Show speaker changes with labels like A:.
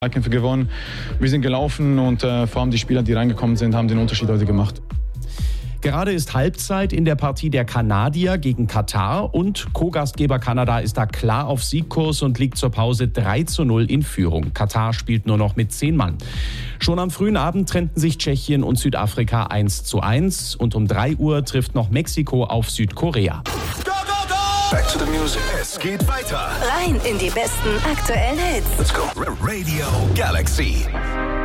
A: Kämpfe gewonnen. Wir sind gelaufen und vor allem die Spieler, die reingekommen sind, haben den Unterschied heute gemacht.
B: Gerade ist Halbzeit in der Partie der Kanadier gegen Katar und Co-Gastgeber Kanada ist da klar auf Siegkurs und liegt zur Pause 3:0 in Führung. Katar spielt nur noch mit 10 Mann. Schon am frühen Abend trennten sich Tschechien und Südafrika 1:1 und um 3 Uhr trifft noch Mexiko auf Südkorea.
C: Back to the music. Es geht weiter.
D: Rein in die besten aktuellen Hits.
C: Let's go. Radio Galaxy.